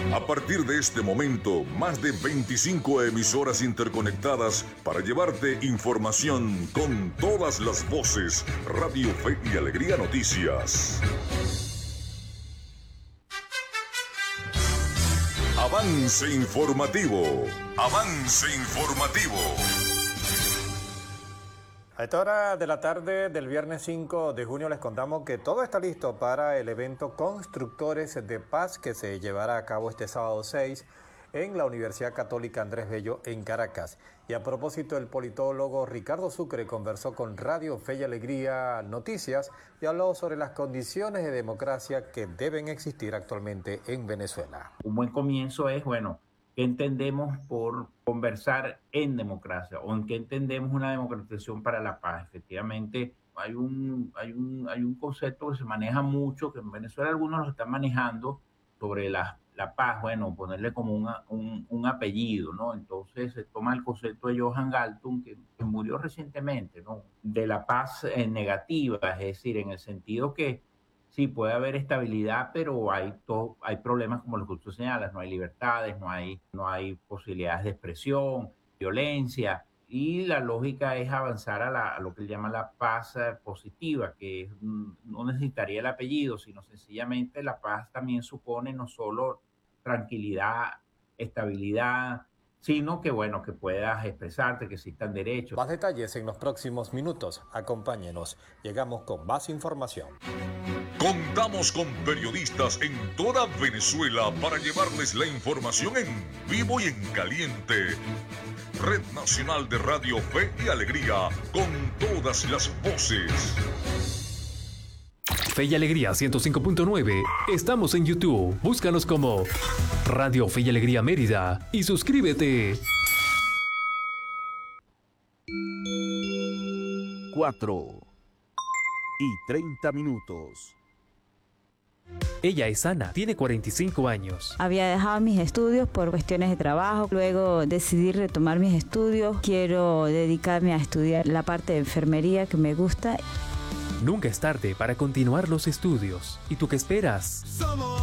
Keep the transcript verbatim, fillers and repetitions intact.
A partir de este momento, más de veinticinco emisoras interconectadas para llevarte información con todas las voces. Radio Fe y Alegría Noticias. Avance informativo. Avance informativo. A esta hora de la tarde del viernes cinco de junio les contamos que todo está listo para el evento Constructores de Paz que se llevará a cabo este sábado seis en la Universidad Católica Andrés Bello en Caracas. Y a propósito, el politólogo Ricardo Sucre conversó con Radio Fe y Alegría Noticias y habló sobre las condiciones de democracia que deben existir actualmente en Venezuela. Un buen comienzo es, bueno, ¿qué entendemos por conversar en democracia o en qué entendemos una democratización para la paz? Efectivamente, hay un, hay un, hay un concepto que se maneja mucho, que en Venezuela algunos lo están manejando sobre la, la paz, bueno, ponerle como una, un, un apellido, ¿no? Entonces se toma el concepto de Johan Galtung, que, que murió recientemente, ¿no? De la paz eh, negativa, es decir, en el sentido que sí, puede haber estabilidad, pero hay, to- hay problemas como los que tú señalas, no hay libertades, no hay, no hay posibilidades de expresión, violencia, y la lógica es avanzar a, la, a lo que llama la paz eh, positiva, que es, mm, no necesitaría el apellido, sino sencillamente la paz también supone no solo tranquilidad, estabilidad, sino que, bueno, que puedas expresarte, que existan derechos. Más detalles en los próximos minutos. Acompáñenos. Llegamos con más información. Contamos con periodistas en toda Venezuela para llevarles la información en vivo y en caliente. Red Nacional de Radio Fe y Alegría, con todas las voces. Fe y Alegría ciento cinco punto nueve. Estamos en YouTube. Búscanos como Radio Fe y Alegría Mérida y suscríbete. Cuatro y treinta minutos. Ella es Ana, tiene cuarenta y cinco años. Había dejado mis estudios por cuestiones de trabajo, luego decidí retomar mis estudios. Quiero dedicarme a estudiar la parte de enfermería que me gusta. Nunca es tarde para continuar los estudios. ¿Y tú qué esperas?